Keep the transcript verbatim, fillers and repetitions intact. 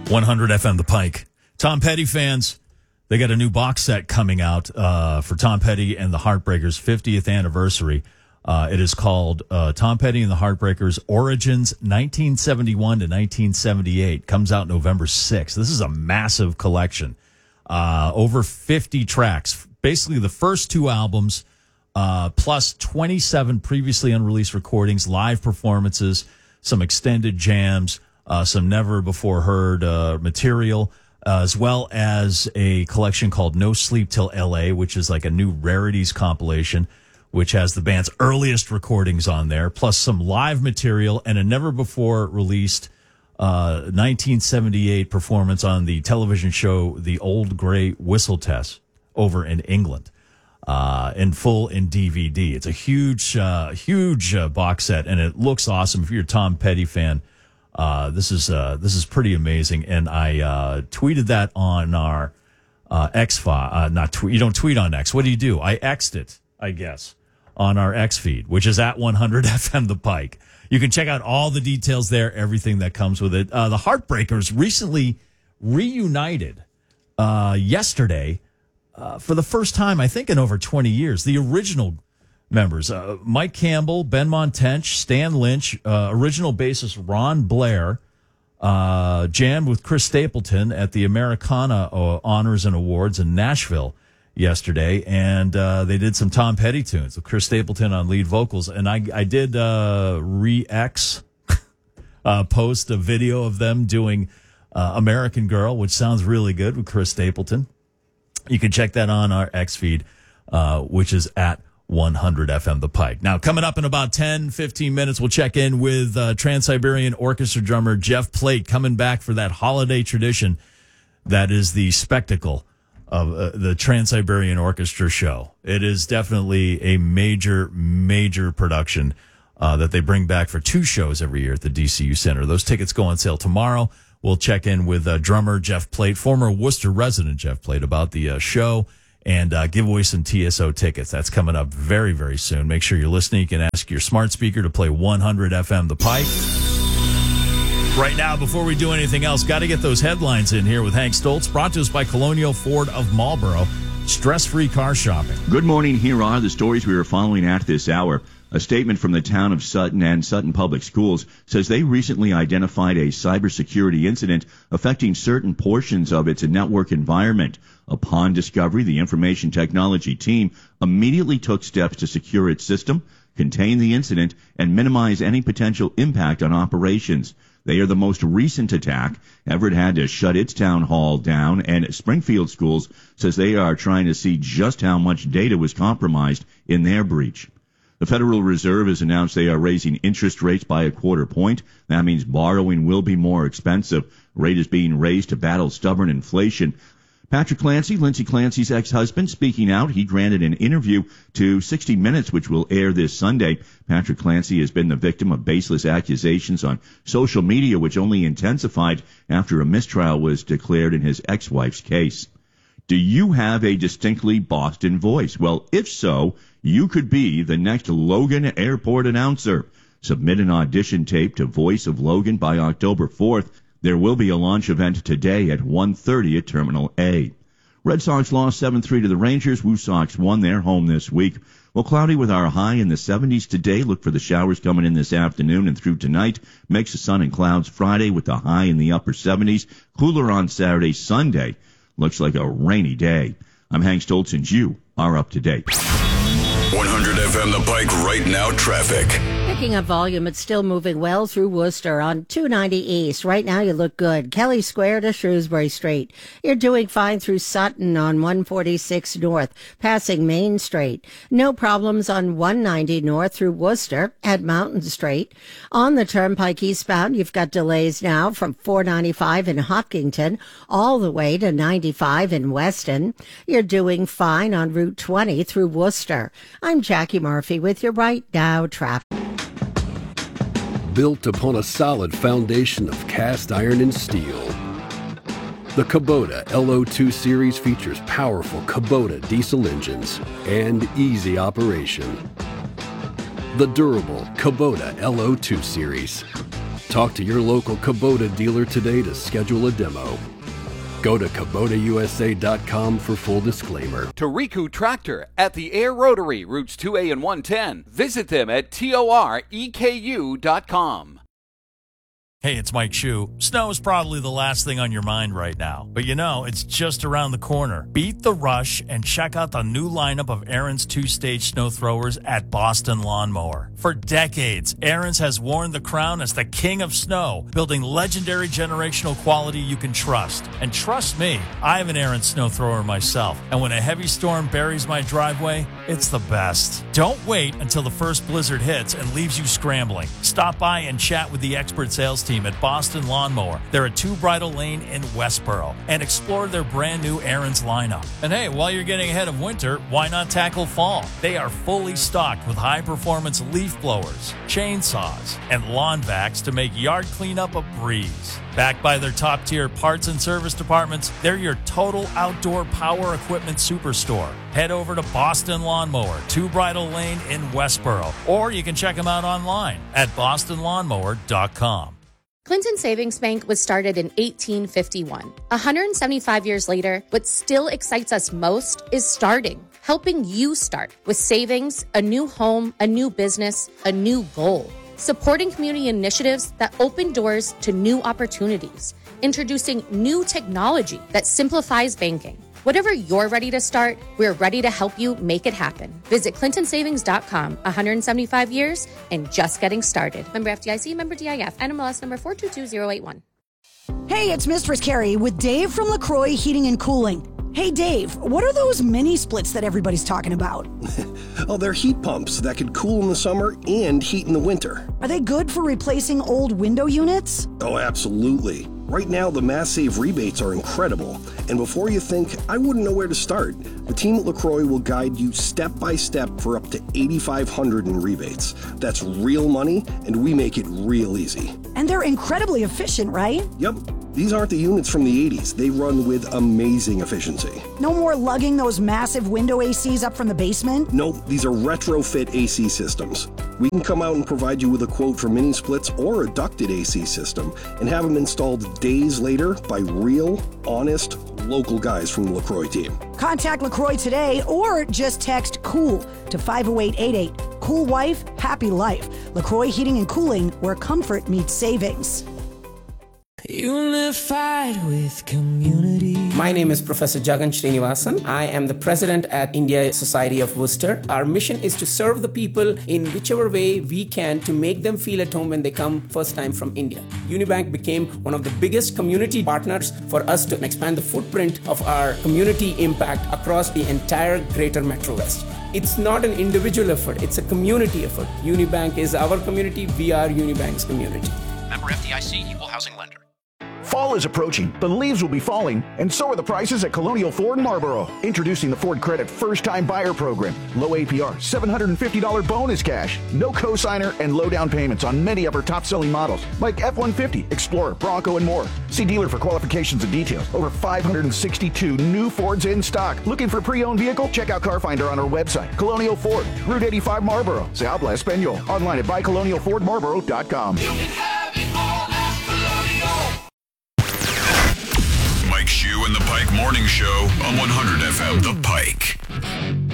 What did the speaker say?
one hundred F M The Pike. Tom Petty fans, they got a new box set coming out uh, for Tom Petty and the Heartbreakers' fiftieth anniversary. Uh, it is called uh, Tom Petty and the Heartbreakers Origins nineteen seventy-one to nineteen seventy-eight. Comes out November sixth. This is a massive collection. Uh, over fifty tracks. Basically the first two albums, uh, plus twenty-seven previously unreleased recordings, live performances, some extended jams, uh, some never-before-heard uh, material, uh, as well as a collection called No Sleep Till L A, which is like a new rarities compilation, which has the band's earliest recordings on there, plus some live material and a never-before-released uh, nineteen seventy-eight performance on the television show The Old Grey Whistle Test over in England, uh, in full in D V D. It's a huge, uh, huge uh, box set, and it looks awesome. If you're a Tom Petty fan, uh, this is uh, this is pretty amazing. And I uh, tweeted that on our uh, X file. Uh, not tweet. You don't tweet on X. What do you do? I X'd it, I guess, on our X feed, which is at one hundred F M The Pike. You can check out all the details there, everything that comes with it. Uh, the Heartbreakers recently reunited uh, yesterday uh, for the first time, I think, in over twenty years. The original members, uh, Mike Campbell, Ben Montench, Stan Lynch, uh, original bassist Ron Blair, uh, jammed with Chris Stapleton at the Americana uh, Honors and Awards in Nashville yesterday, and uh, they did some Tom Petty tunes with Chris Stapleton on lead vocals. And I, I did uh, re-X uh, post a video of them doing uh, American Girl, which sounds really good with Chris Stapleton. You can check that on our X feed, uh, which is at one hundred F M The Pike. Now, coming up in about ten, fifteen minutes, we'll check in with uh, Trans-Siberian Orchestra drummer Jeff Plate, coming back for that holiday tradition that is the spectacle of uh, the Trans-Siberian Orchestra show. It is definitely a major, major production uh, that they bring back for two shows every year at the D C U Center. Those tickets go on sale tomorrow. We'll check in with uh, drummer Jeff Plate, former Worcester resident Jeff Plate, about the uh, show and uh, give away some T S O tickets. That's coming up very, very soon. Make sure you're listening. You can ask your smart speaker to play one hundred F M The Pike. Right now, before we do anything else, got to get those headlines in here with Hank Stoltz, brought to us by Colonial Ford of Marlboro. Stress-free car shopping. Good morning. Here are the stories we are following at this hour. A statement from the town of Sutton and Sutton Public Schools says they recently identified a cybersecurity incident affecting certain portions of its network environment. Upon discovery, the information technology team immediately took steps to secure its system, contain the incident, and minimize any potential impact on operations. They are the most recent attack. Everett had to shut its town hall down, and Springfield Schools says they are trying to see just how much data was compromised in their breach. The Federal Reserve has announced they are raising interest rates by a quarter point. That means borrowing will be more expensive. Rate is being raised to battle stubborn inflation. Patrick Clancy, Lindsay Clancy's ex-husband, speaking out. He granted an interview to sixty minutes, which will air this Sunday. Patrick Clancy has been the victim of baseless accusations on social media, which only intensified after a mistrial was declared in his ex-wife's case. Do you have a distinctly Boston voice? Well, if so, you could be the next Logan Airport announcer. Submit an audition tape to Voice of Logan by October fourth. There will be a launch event today at one thirty at Terminal A. Red Sox lost seven three to the Rangers. Woo Sox won their home this week. Well, cloudy with our high in the seventies today. Look for the showers coming in this afternoon and through tonight. Mix of sun and clouds Friday with the high in the upper seventies. Cooler on Saturday, Sunday. Looks like a rainy day. I'm Hank Stoltz, and you are up to date. one hundred F M The Pike right now traffic. Picking up volume, it's still moving well through Worcester on two ninety East. Right now you look good. Kelly Square to Shrewsbury Street. You're doing fine through Sutton on one forty-six North, passing Main Street. No problems on one ninety North through Worcester at Mountain Street. On the Turnpike eastbound, you've got delays now from four ninety-five in Hopkinton all the way to ninety-five in Weston. You're doing fine on Route twenty through Worcester. I'm Jackie Murphy with your Right Now traffic. Built upon a solid foundation of cast iron and steel, the Kubota L O two Series features powerful Kubota diesel engines and easy operation. The durable Kubota L O two Series. Talk to your local Kubota dealer today to schedule a demo. Go to Kubota U S A dot com for full disclaimer. Toriku Tractor at the Air Rotary, routes two A and one ten. Visit them at toreku dot com. Hey, it's Mike Shue. Snow is probably the last thing on your mind right now. But you know, it's just around the corner. Beat the rush and check out the new lineup of Ariens two-stage snow throwers at Boston Lawnmower. For decades, Ariens has worn the crown as the king of snow, building legendary generational quality you can trust. And trust me, I have an Ariens snow thrower myself. And when a heavy storm buries my driveway, it's the best. Don't wait until the first blizzard hits and leaves you scrambling. Stop by and chat with the expert sales team at Boston Lawnmower. They're at Two Bridle Lane in Westboro, and explore their brand new Ariens lineup. And hey, while you're getting ahead of winter, why not tackle fall? They are fully stocked with high performance leaf blowers, chainsaws, and lawn vacs to make yard cleanup a breeze. Backed by their top tier parts and service departments, they're your total outdoor power equipment superstore. Head over to Boston Lawnmower, Two Bridle Lane in Westboro, or you can check them out online at boston lawnmower dot com. Clinton Savings Bank was started in eighteen fifty-one. one hundred seventy-five years later, what still excites us most is starting, helping you start with savings, a new home, a new business, a new goal. Supporting community initiatives that open doors to new opportunities, introducing new technology that simplifies banking. Whatever you're ready to start, we're ready to help you make it happen. Visit clinton savings dot com. one hundred seventy-five years and just getting started. Member F D I C, member D I F, N M L S number four two two zero eight one. Hey, it's Mistress Carrie with Dave from LaCroix Heating and Cooling. Hey, Dave, what are those mini splits that everybody's talking about? Oh, they're heat pumps that can cool in the summer and heat in the winter. Are they good for replacing old window units? Oh, absolutely. Right now, the Mass Save rebates are incredible. And before you think, I wouldn't know where to start, the team at LaCroix will guide you step by step for up to eight thousand five hundred dollars in rebates. That's real money, and we make it real easy. And they're incredibly efficient, right? Yep. These aren't the units from the eighties. They run with amazing efficiency. No more lugging those massive window A Cs up from the basement? Nope, these are retrofit A C systems. We can come out and provide you with a quote for mini splits or a ducted A C system and have them installed days later by real, honest, local guys from the LaCroix team. Contact LaCroix today or just text COOL to five oh eight eight eight. Cool wife, happy life. LaCroix Heating and Cooling, where comfort meets savings. Unified with community. My name is Professor Jagan Srinivasan. I am the president at India Society of Worcester. Our mission is to serve the people in whichever way we can to make them feel at home when they come first time from India. Unibank became one of the biggest community partners for us to expand the footprint of our community impact across the entire greater Metro West. It's not an individual effort, it's a community effort. Unibank is our community, we are Unibank's community. Member F D I C, Equal Housing Lender. Fall is approaching, the leaves will be falling, and so are the prices at Colonial Ford Marlboro. Introducing the Ford Credit First-Time Buyer Program. Low A P R, seven hundred fifty dollars bonus cash, no cosigner, and low down payments on many of our top-selling models, like F one fifty, Explorer, Bronco, and more. See dealer for qualifications and details. Over five hundred sixty-two new Fords in stock. Looking for a pre-owned vehicle? Check out Car Finder on our website. Colonial Ford, Route eighty-five Marlboro. Se habla español. Online at buy colonial ford marlboro dot com. Mike Shue and the Pike Morning Show on one hundred F M The Pike.